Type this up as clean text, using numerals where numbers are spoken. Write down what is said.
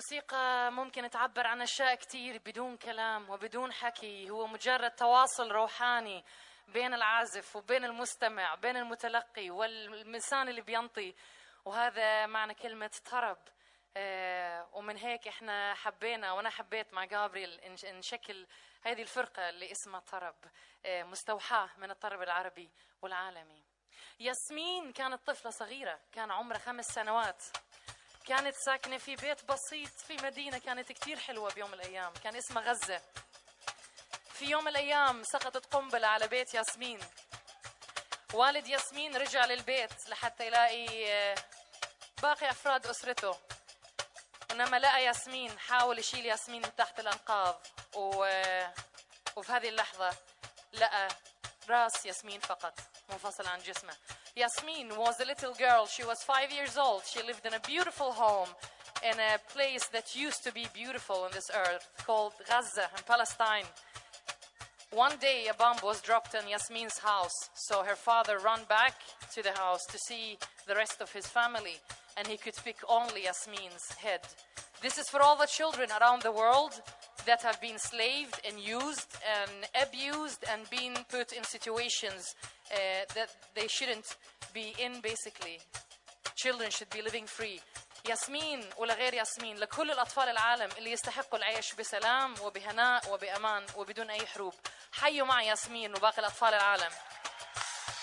الموسيقى ممكن تعبر عن أشياء كتير بدون كلام وبدون حكي. هو مجرد تواصل روحاني بين العازف وبين المستمع، بين المتلقي والإنسان اللي بينطي، وهذا معنى كلمة طرب. ومن هيك احنا حبينا، وانا حبيت مع جابريل نشكل هذه الفرقة اللي اسمها طرب، مستوحاة من الطرب العربي والعالمي. ياسمين كانت طفلة صغيرة، كان عمرها 5 سنوات، كانت ساكنة في بيت بسيط في مدينة كانت كتير حلوة. بيوم من الأيام كان اسمها غزة. في يوم من الأيام سقطت قنبلة على بيت ياسمين. والد ياسمين رجع للبيت لحتى يلاقي باقي أفراد أسرته، ولما لقى ياسمين حاول يشيل ياسمين من تحت الأنقاض، وفي هذه اللحظة لقى راس ياسمين فقط منفصل عن جسمه. Yasmin was a little girl. She was 5 years old. She lived in a beautiful home in a place that used to be beautiful on this earth called Gaza in Palestine. One day a bomb was dropped on Yasmin's house, so her father ran back to the house to see the rest of his family, and he could pick only Yasmin's head. This is for all the children around the world that have been slaved and used and abused and been put in situations that they shouldn't be in. Basically, children should be living free. ياسمين ولغير ياسمين، لكل الأطفال العالم اللي يستحقوا العيش بسلام وبهناء وبأمان وبدون أي حروب. حيوا مع ياسمين وباقي الأطفال العالم.